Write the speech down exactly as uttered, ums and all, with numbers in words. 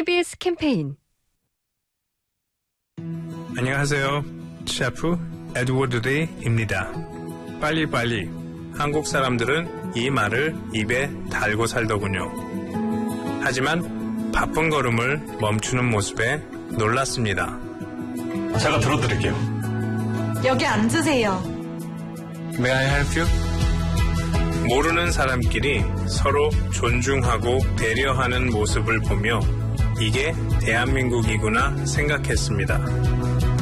케이비에스 캠페인. 안녕하세요. 셰프 에드워드 데이입니다. 빨리빨리. 한국 사람들은 이 말을 입에 달고 살더군요. 하지만 바쁜 걸음을 멈추는 모습에 놀랐습니다. 제가 들어드릴게요. 여기 앉으세요. May I help you? 모르는 사람끼리 서로 존중하고 배려하는 모습을 보며 이게 대한민국이구나 생각했습니다.